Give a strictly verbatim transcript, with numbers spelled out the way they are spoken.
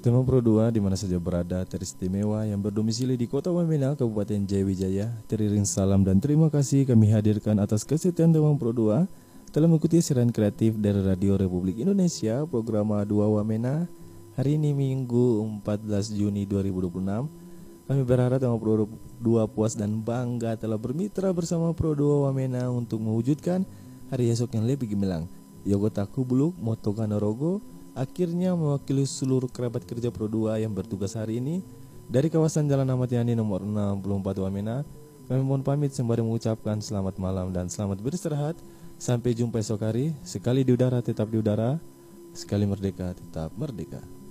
Teman Pro dua di mana saja berada teristimewa yang berdomisili di Kota Wamena, Kabupaten Jayawijaya, teriring salam dan terima kasih kami hadirkan atas kesetiaan teman Pro dua telah mengikuti siaran kreatif dari Radio Republik Indonesia program A dua Wamena hari ini Minggu empat belas Juni dua ribu dua puluh enam. Kami berharap teman Pro dua puas dan bangga telah bermitra bersama Pro dua Wamena untuk mewujudkan hari esok yang lebih gemilang. Yogotaku Buluk Motokanorogo akhirnya mewakili seluruh kerabat kerja Pro dua yang bertugas hari ini dari kawasan Jalan Ahmad Yani nomor enam puluh empat Wamena. Kami mohon pamit sembari mengucapkan selamat malam dan selamat beristirahat. Sampai jumpa esok hari. Sekali di udara tetap di udara, sekali merdeka tetap merdeka.